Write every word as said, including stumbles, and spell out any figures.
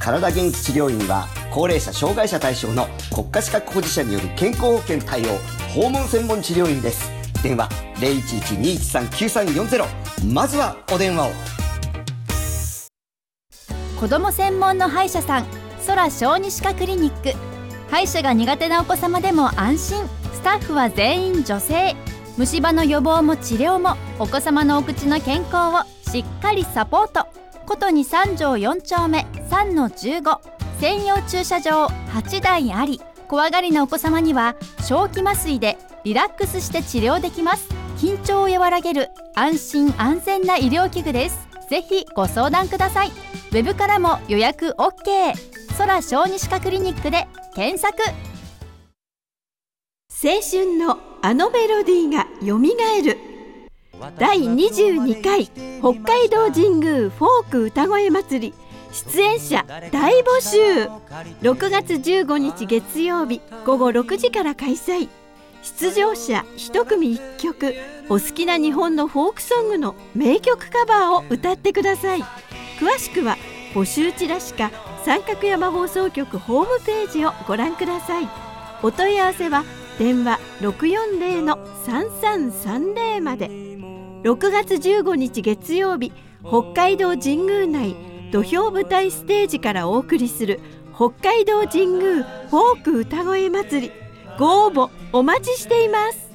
体元気治療院は高齢者障害者対象の国家資格保持者による健康保険対応訪問専門治療院です。電話 ゼロいちいち にいちさん きゅうさんよんゼロ、 まずはお電話を。 子ども専門の歯医者さん、空小児歯科クリニック。歯医者が苦手なお子様でも安心。スタッフは全員女性。虫歯の予防も治療もお子様のお口の健康をしっかりサポート。ことにさん条よん丁目 さんのじゅうご、 専用駐車場はち台あり。怖がりなお子様には小児麻酔でリラックスして治療できます。緊張を和らげる安心安全な医療器具です。ぜひご相談ください。ウェブからも予約 オーケー。 空小児歯科クリニックで検索。 青春のあのメロディーがよみがえる。だいにじゅうにかい北海道神宮フォーク歌声祭り、出演者大募集。ろくがつじゅうごにち月曜日ごごろくじから開催。出場者いち組いっきょく、お好きな日本のフォークソングの名曲カバーを歌ってください。詳しくは募集チラシか三角山放送局ホームページをご覧ください。お問い合わせは電話 ろくよんゼロのさんさんさんゼロ まで。ろくがつじゅうごにち月曜日、北海道神宮内土俵舞台ステージからお送りする北海道神宮フォーク歌声祭り、ご応募お待ちしています。